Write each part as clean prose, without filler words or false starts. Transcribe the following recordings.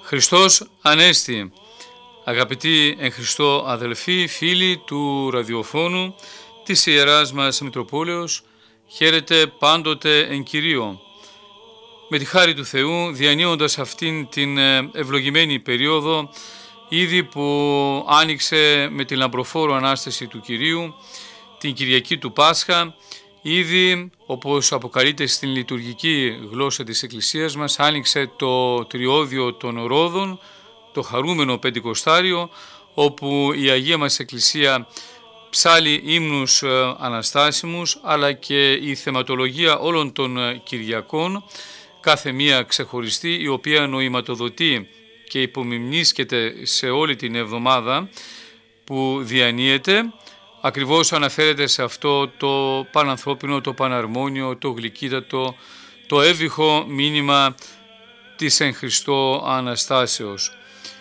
Χριστός Ανέστη. Αγαπητοί εν Χριστώ αδελφοί, φίλοι του ραδιοφώνου της Ιεράς μας Μητροπόλεως, χαίρετε πάντοτε εν Κυρίω. Με τη χάρη του Θεού, διανύοντας αυτήν την ευλογημένη περίοδο, ήδη που άνοιξε με την λαμπροφόρο Ανάσταση του Κυρίου, την Κυριακή του Πάσχα, ήδη όπως αποκαλείται στην λειτουργική γλώσσα της Εκκλησίας μας, άνοιξε το τριώδιο των Ρόδων, το χαρούμενο Πεντηκοστάριο, όπου η Αγία μας Εκκλησία ψάλλει ύμνους αναστάσιμους, αλλά και η θεματολογία όλων των Κυριακών, κάθε μία ξεχωριστή, η οποία νοηματοδοτεί και υπομιμνίσκεται σε όλη την εβδομάδα που διανύεται. Ακριβώς αναφέρεται σε αυτό το πανανθρώπινο, το παναρμόνιο, το γλυκύτατο, το εύβυχο μήνυμα της εν Χριστώ Αναστάσεως.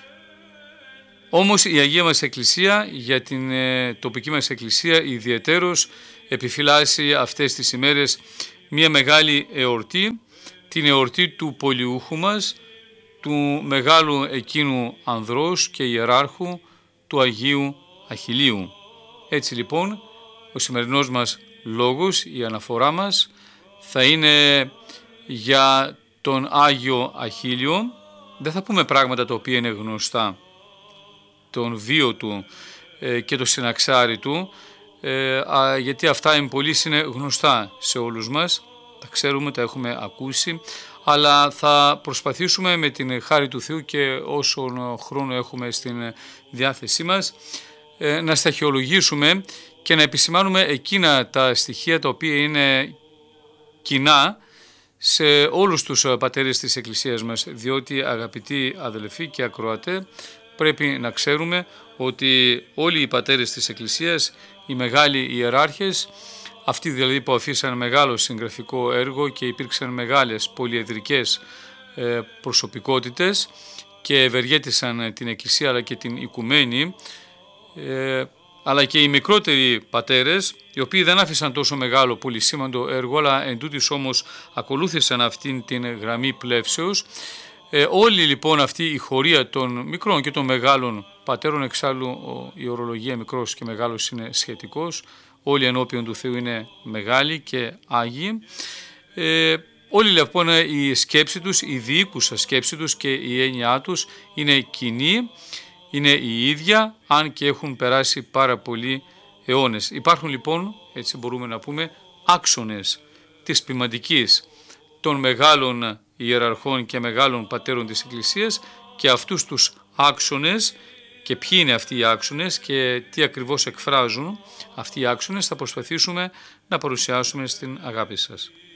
Όμως η Αγία μας Εκκλησία, για την τοπική μας Εκκλησία ιδιαιτέρως, επιφυλάσσει αυτές τις ημέρες μια μεγάλη εορτή, την εορτή του πολιούχου μας, του μεγάλου εκείνου ανδρός και ιεράρχου, του Αγίου Αχιλλείου. Έτσι λοιπόν, ο σημερινός μας λόγος, η αναφορά μας, θα είναι για τον Άγιο Αχίλλειο. Δεν θα πούμε πράγματα τα οποία είναι γνωστά, τον βίο του και το συναξάρι του, γιατί αυτά εμπολής είναι γνωστά σε όλους μας, τα ξέρουμε, τα έχουμε ακούσει, αλλά θα προσπαθήσουμε με την χάρη του Θεού και όσον χρόνο έχουμε στην διάθεσή μας, να σταχυολογήσουμε και να επισημάνουμε εκείνα τα στοιχεία τα οποία είναι κοινά σε όλους τους πατέρες της Εκκλησίας μας, διότι αγαπητοί αδελφοί και ακροατέ, πρέπει να ξέρουμε ότι όλοι οι πατέρες της Εκκλησίας, οι μεγάλοι ιεράρχες, αυτοί δηλαδή που αφήσαν μεγάλο συγγραφικό έργο και υπήρξαν μεγάλες πολυεδρικές προσωπικότητες και ευεργέτησαν την Εκκλησία αλλά και την οικουμένη, αλλά και οι μικρότεροι πατέρες, οι οποίοι δεν άφησαν τόσο μεγάλο πολυσήμαντο έργο, αλλά εντούτοις όμως ακολούθησαν αυτήν την γραμμή πλεύσεως. Όλοι λοιπόν αυτή η χωρία των μικρών και των μεγάλων πατέρων, εξάλλου η ορολογία μικρός και μεγάλος είναι σχετικός, όλοι ενώπιον του Θεού είναι μεγάλοι και άγιοι. Όλοι λοιπόν η σκέψη τους, η διοίκουσα σκέψη τους και η έννοιά τους είναι κοινή, είναι η ίδια, αν και έχουν περάσει πάρα πολλοί αιώνες. Υπάρχουν λοιπόν, έτσι μπορούμε να πούμε, άξονες της ποιμαντικής των μεγάλων ιεραρχών και μεγάλων πατέρων της Εκκλησίας, και αυτούς τους άξονες και ποιοι είναι αυτοί οι άξονες και τι ακριβώς εκφράζουν αυτοί οι άξονες θα προσπαθήσουμε να παρουσιάσουμε στην αγάπη σας.